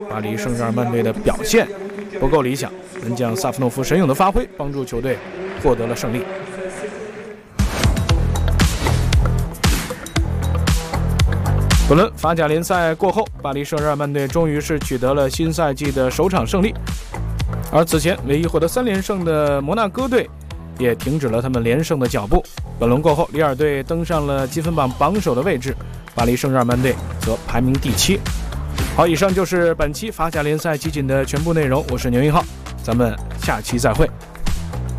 巴黎圣日耳曼队的表现不够理想，门将萨夫诺夫神勇的发挥帮助球队获得了胜利。本轮法甲联赛过后，巴黎圣日耳曼队终于是取得了新赛季的首场胜利，而此前唯一获得3连胜的摩纳哥队也停止了他们连胜的脚步。本轮过后，里尔队登上了积分榜榜首的位置，巴黎圣日耳曼队则排名第7。好，以上就是本期法甲联赛集锦的全部内容，我是牛一浩，咱们下期再会。